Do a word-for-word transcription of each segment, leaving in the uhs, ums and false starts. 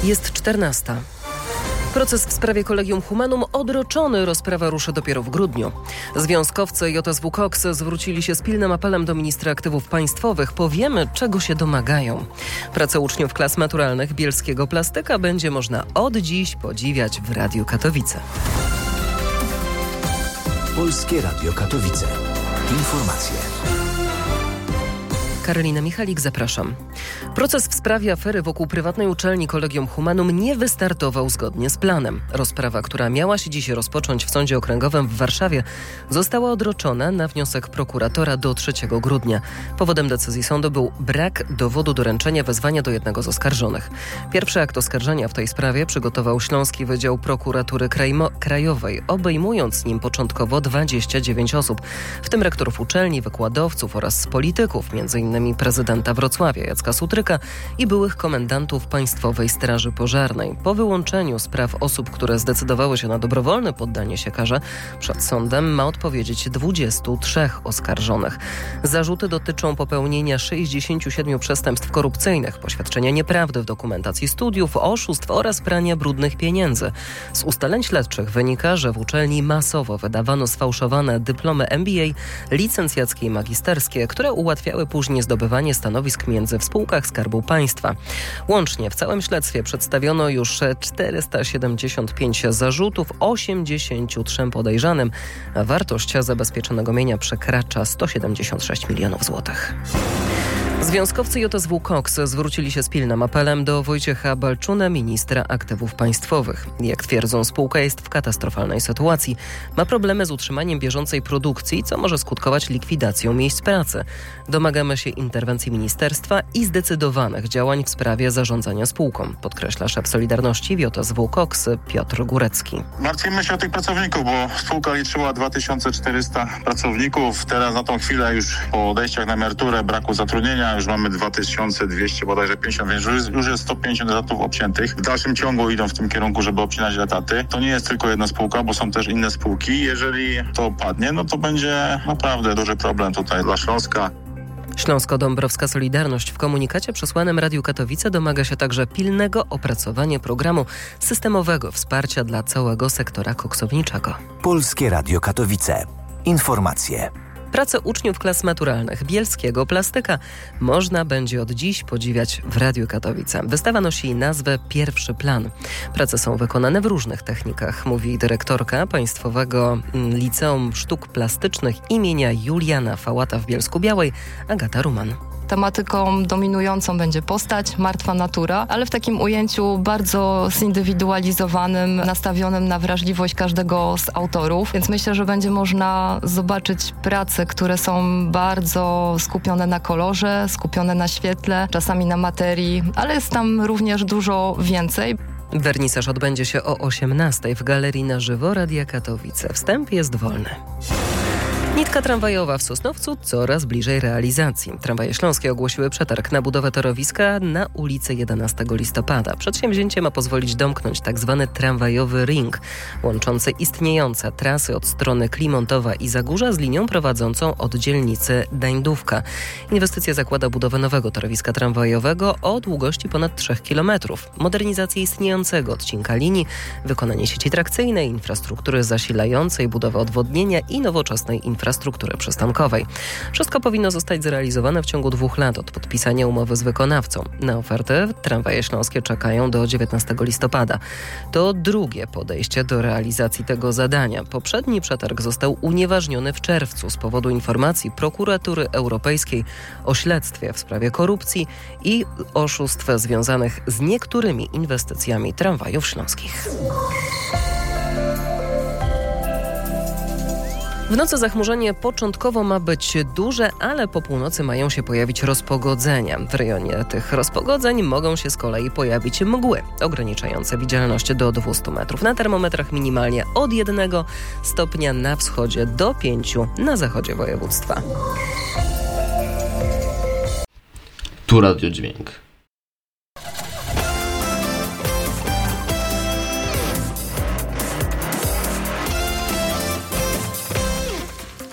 Jest czternasta. Proces w sprawie Collegium Humanum odroczony. Rozprawa ruszy dopiero w grudniu. Związkowcy J S W Cox zwrócili się z pilnym apelem do ministra aktywów państwowych. Powiemy, czego się domagają. Pracę uczniów klas maturalnych bielskiego plastyka będzie można od dziś podziwiać w Radiu Katowice. Polskie Radio Katowice. Informacje. Karolina Michalik, zapraszam. Proces w sprawie afery wokół prywatnej uczelni Collegium Humanum nie wystartował zgodnie z planem. Rozprawa, która miała się dziś rozpocząć w Sądzie Okręgowym w Warszawie, została odroczona na wniosek prokuratora do trzeciego grudnia. Powodem decyzji sądu był brak dowodu doręczenia wezwania do jednego z oskarżonych. Pierwszy akt oskarżenia w tej sprawie przygotował Śląski Wydział Prokuratury Krajmo- Krajowej, obejmując nim początkowo dwadzieścia dziewięć osób, w tym rektorów uczelni, wykładowców oraz polityków, między innymi prezydenta Wrocławia Jacka Sutryka i byłych komendantów Państwowej Straży Pożarnej. Po wyłączeniu spraw osób, które zdecydowały się na dobrowolne poddanie się karze, przed sądem ma odpowiedzieć dwudziestu trzech oskarżonych. Zarzuty dotyczą popełnienia sześćdziesięciu siedmiu przestępstw korupcyjnych, poświadczenia nieprawdy w dokumentacji studiów, oszustw oraz prania brudnych pieniędzy. Z ustaleń śledczych wynika, że w uczelni masowo wydawano sfałszowane dyplomy M B A, licencjackie i magisterskie, które ułatwiały później zdobywanie stanowisk między w spółkach Skarbu Państwa. Łącznie w całym śledztwie przedstawiono już czterysta siedemdziesiąt pięć zarzutów osiemdziesięciu trzem podejrzanym, a wartość zabezpieczonego mienia przekracza sto siedemdziesiąt sześć milionów złotych. Związkowcy J S W Cox zwrócili się z pilnym apelem do Wojciecha Balczuna, ministra aktywów państwowych. Jak twierdzą, spółka jest w katastrofalnej sytuacji. Ma problemy z utrzymaniem bieżącej produkcji, co może skutkować likwidacją miejsc pracy. Domagamy się interwencji ministerstwa i zdecydowanych działań w sprawie zarządzania spółką, podkreśla szef Solidarności w J S W Cox Piotr Górecki. Martwimy się o tych pracowników, bo spółka liczyła dwa tysiące czterysta pracowników. Teraz na tą chwilę już po odejściach na emeryturę, braku zatrudnienia, już mamy dwa tysiące dwieście, bodajże pięćdziesiąt, więc już, już jest sto pięćdziesiąt etatów obciętych. W dalszym ciągu idą w tym kierunku, żeby obcinać etaty. To nie jest tylko jedna spółka, bo są też inne spółki. Jeżeli to padnie, no to będzie naprawdę duży problem tutaj dla Śląska. Śląsko-Dąbrowska Solidarność w komunikacie przesłanym Radiu Katowice domaga się także pilnego opracowania programu systemowego wsparcia dla całego sektora koksowniczego. Polskie Radio Katowice. Informacje. Pracę uczniów klas maturalnych bielskiego plastyka można będzie od dziś podziwiać w Radiu Katowice. Wystawa nosi nazwę Pierwszy Plan. Prace są wykonane w różnych technikach, mówi dyrektorka Państwowego Liceum Sztuk Plastycznych imienia Juliana Fałata w Bielsku-Białej, Agata Ruman. Tematyką dominującą będzie postać, martwa natura, ale w takim ujęciu bardzo zindywidualizowanym, nastawionym na wrażliwość każdego z autorów. Więc myślę, że będzie można zobaczyć prace, które są bardzo skupione na kolorze, skupione na świetle, czasami na materii, ale jest tam również dużo więcej. Wernisaż odbędzie się o osiemnastej w Galerii na Żywo Radia Katowice. Wstęp jest wolny. Nitka tramwajowa w Sosnowcu coraz bliżej realizacji. Tramwaje śląskie ogłosiły przetarg na budowę torowiska na ulicy jedenastego listopada. Przedsięwzięcie ma pozwolić domknąć tzw. tramwajowy ring, łączący istniejące trasy od strony Klimontowa i Zagórza z linią prowadzącą od dzielnicy Dańdówka. Inwestycja zakłada budowę nowego torowiska tramwajowego o długości ponad trzech kilometrów, modernizację istniejącego odcinka linii, wykonanie sieci trakcyjnej, infrastruktury zasilającej, budowę odwodnienia i nowoczesnej infrastruktury. infrastruktury przystankowej. Wszystko powinno zostać zrealizowane w ciągu dwóch lat od podpisania umowy z wykonawcą. Na ofertę tramwaje śląskie czekają do dziewiętnastego listopada. To drugie podejście do realizacji tego zadania. Poprzedni przetarg został unieważniony w czerwcu z powodu informacji Prokuratury Europejskiej o śledztwie w sprawie korupcji i oszustw związanych z niektórymi inwestycjami tramwajów śląskich. W nocy zachmurzenie początkowo ma być duże, ale po północy mają się pojawić rozpogodzenia. W rejonie tych rozpogodzeń mogą się z kolei pojawić mgły ograniczające widzialność do dwustu metrów. Na termometrach minimalnie od jednego stopnia na wschodzie do pięciu na zachodzie województwa. Tu Radio Dźwięk.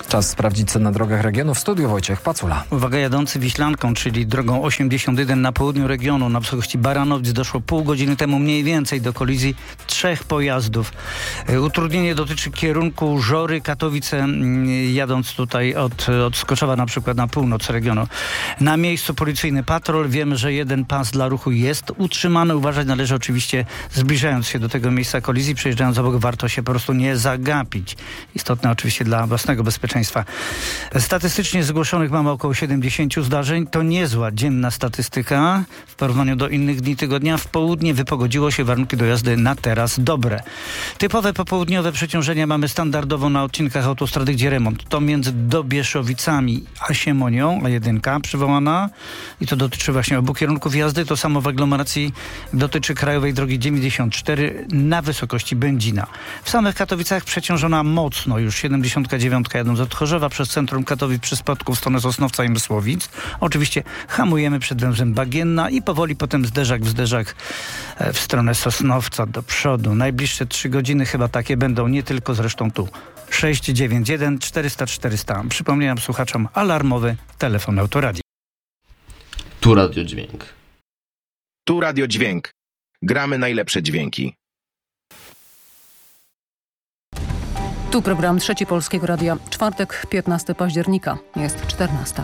Czas sprawdzić cenę na drogach regionu. W studiu Wojciech Pacula. Uwaga, jadący Wiślanką, czyli drogą osiemdziesiąt jeden na południu regionu, na wysokości Baranowic, doszło pół godziny temu mniej więcej do kolizji trzech pojazdów. Utrudnienie dotyczy kierunku Żory, Katowice, jadąc tutaj od, od Skoczowa na przykład na północ regionu. Na miejscu policyjny patrol. Wiemy, że jeden pas dla ruchu jest utrzymany. Uważać należy oczywiście, zbliżając się do tego miejsca kolizji, przejeżdżając obok, warto się po prostu nie zagapić. Istotne oczywiście dla własnego bezpieczeństwa. Statystycznie zgłoszonych mamy około siedemdziesiąt zdarzeń. To niezła dzienna statystyka w porównaniu do innych dni tygodnia. W południe wypogodziło się, warunki do jazdy na teraz dobre. Typowe popołudniowe przeciążenia mamy standardowo na odcinkach autostrady, gdzie remont to między Dobieszowicami a Siemonią, a jedynka przywołana i to dotyczy właśnie obu kierunków jazdy. To samo w aglomeracji dotyczy krajowej drogi dziewięćdziesiąt cztery na wysokości Będzina. W samych Katowicach przeciążona mocno już siedemdziesiąt dziewięć jadąc od Chorzowa przez centrum Katowic przy spadku w stronę Sosnowca i Mysłowic. Oczywiście hamujemy przed węzłem Bagienna i powoli potem zderzak w zderzak w stronę Sosnowca do przodu. Najbliższe trzy godziny chyba takie będą, nie tylko zresztą tu. sześć dziewięć jeden czterysta czterysta. Przypomniałem słuchaczom alarmowy telefon Autoradia. Tu Radio Dźwięk. Tu Radio Dźwięk. Gramy najlepsze dźwięki. Tu program Trzeci Polskiego Radia. Czwartek, piętnastego października. Jest czternasta.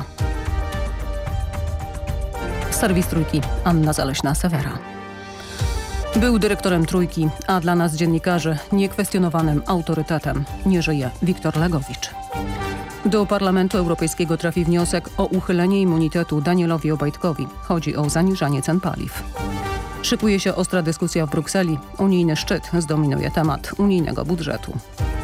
Serwis Trójki. Anna Zaleśna-Sewera. Był dyrektorem Trójki, a dla nas dziennikarzy niekwestionowanym autorytetem nie żyje Wiktor Legowicz. Do Parlamentu Europejskiego trafi wniosek o uchylenie immunitetu Danielowi Obajtkowi. Chodzi o zaniżanie cen paliw. Szykuje się ostra dyskusja w Brukseli. Unijny szczyt zdominuje temat unijnego budżetu.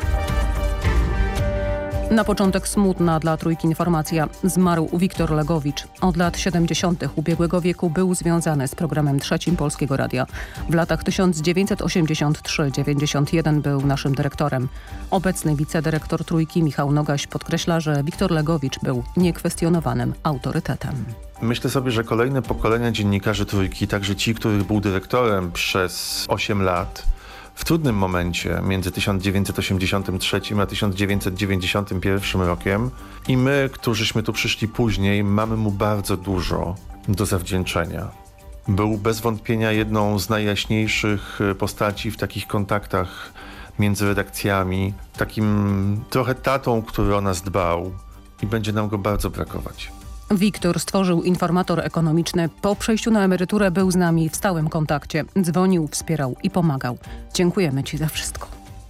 Na początek smutna dla Trójki informacja. Zmarł Wiktor Legowicz. Od lat siedemdziesiątych ubiegłego wieku był związany z programem Trzecim Polskiego Radia. W latach tysiąc dziewięćset osiemdziesiąt trzy do dziewięćdziesiąt jeden był naszym dyrektorem. Obecny wicedyrektor Trójki Michał Nogaś podkreśla, że Wiktor Legowicz był niekwestionowanym autorytetem. Myślę sobie, że kolejne pokolenia dziennikarzy Trójki, także ci, których był dyrektorem przez osiem lat, w trudnym momencie między tysiąc dziewięćset osiemdziesiątym trzecim a tysiąc dziewięćset dziewięćdziesiątym pierwszym rokiem i my, którzyśmy tu przyszli później, mamy mu bardzo dużo do zawdzięczenia. Był bez wątpienia jedną z najjaśniejszych postaci w takich kontaktach między redakcjami, takim trochę tatą, który o nas dbał i będzie nam go bardzo brakować. Wiktor stworzył informator ekonomiczny. Po przejściu na emeryturę był z nami w stałym kontakcie. Dzwonił, wspierał i pomagał. Dziękujemy Ci za wszystko.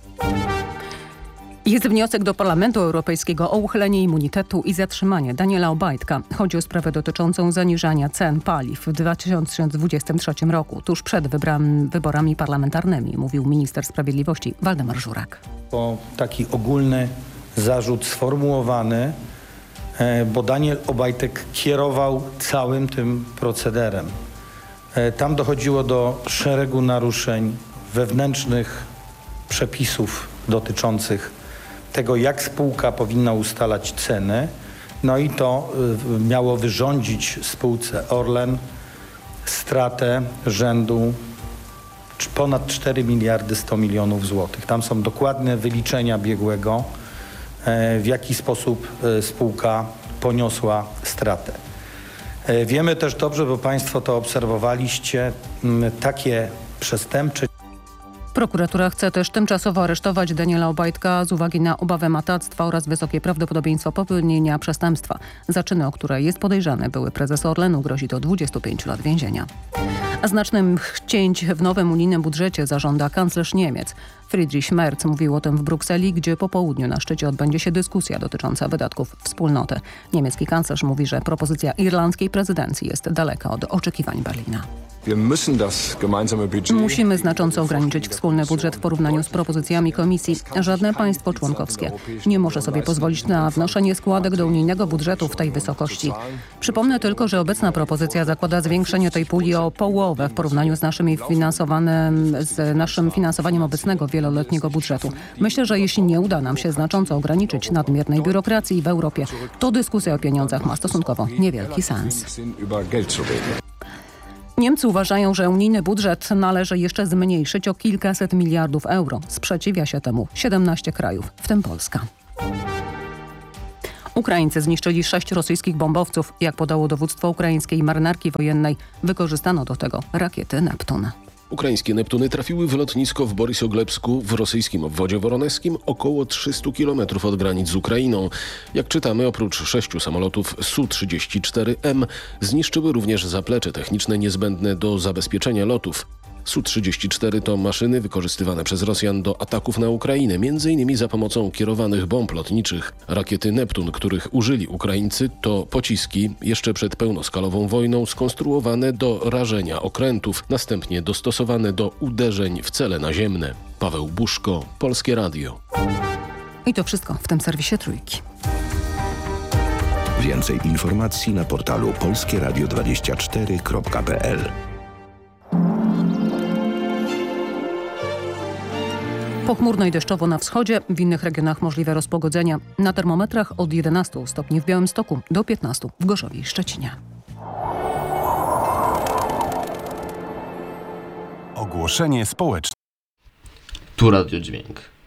Jest wniosek do Parlamentu Europejskiego o uchylenie immunitetu i zatrzymanie Daniela Obajtka. Chodzi o sprawę dotyczącą zaniżania cen paliw w dwa tysiące dwudziestym trzecim roku, tuż przed wybram, wyborami parlamentarnymi, mówił minister sprawiedliwości Waldemar Żurak. To taki ogólny zarzut sformułowany, bo Daniel Obajtek kierował całym tym procederem. Tam dochodziło do szeregu naruszeń wewnętrznych przepisów dotyczących tego, jak spółka powinna ustalać ceny. No i to miało wyrządzić spółce Orlen stratę rzędu ponad cztery miliardy sto milionów złotych. Tam są dokładne wyliczenia biegłego, w jaki sposób spółka poniosła stratę. Wiemy też dobrze, bo Państwo to obserwowaliście, takie przestępcze. Prokuratura chce też tymczasowo aresztować Daniela Obajtka z uwagi na obawę matactwa oraz wysokie prawdopodobieństwo popełnienia przestępstwa. Za czyny, o które jest podejrzany były prezes Orlenu, grozi do dwudziestu pięciu lat więzienia. A znacznych cięć w nowym unijnym budżecie zażąda kanclerz Niemiec. Friedrich Merz mówił o tym w Brukseli, gdzie po południu na szczycie odbędzie się dyskusja dotycząca wydatków wspólnoty. Niemiecki kanclerz mówi, że propozycja irlandzkiej prezydencji jest daleka od oczekiwań Berlina. Musimy znacząco ograniczyć wspólny budżet w porównaniu z propozycjami Komisji. Żadne państwo członkowskie nie może sobie pozwolić na wnoszenie składek do unijnego budżetu w tej wysokości. Przypomnę tylko, że obecna propozycja zakłada zwiększenie tej puli o połowę w porównaniu z naszym finansowanym, z naszym finansowaniem obecnego wieloletniego budżetu. Myślę, że jeśli nie uda nam się znacząco ograniczyć nadmiernej biurokracji w Europie, to dyskusja o pieniądzach ma stosunkowo niewielki sens. Niemcy uważają, że unijny budżet należy jeszcze zmniejszyć o kilkaset miliardów euro. Sprzeciwia się temu siedemnaście krajów, w tym Polska. Ukraińcy zniszczyli sześć rosyjskich bombowców. Jak podało dowództwo ukraińskiej marynarki wojennej, wykorzystano do tego rakiety Neptun. Ukraińskie Neptuny trafiły w lotnisko w Borysoglebsku w rosyjskim obwodzie woroneskim, około trzysta kilometrów od granic z Ukrainą. Jak czytamy, oprócz sześciu samolotów S U trzydzieści cztery M zniszczyły również zaplecze techniczne niezbędne do zabezpieczenia lotów. S U trzydzieści cztery to maszyny wykorzystywane przez Rosjan do ataków na Ukrainę, między innymi za pomocą kierowanych bomb lotniczych. Rakiety Neptun, których użyli Ukraińcy, to pociski jeszcze przed pełnoskalową wojną skonstruowane do rażenia okrętów, następnie dostosowane do uderzeń w cele naziemne. Paweł Buszko, Polskie Radio. I to wszystko w tym serwisie Trójki. Więcej informacji na portalu polskie radio dwadzieścia cztery kropka p l. Pochmurno i deszczowo na wschodzie, w innych regionach możliwe rozpogodzenia. Na termometrach od jedenastu stopni w Białymstoku do piętnastu w Gorzowie i Szczecinie. Ogłoszenie społeczne. Tu Radio Dźwięk.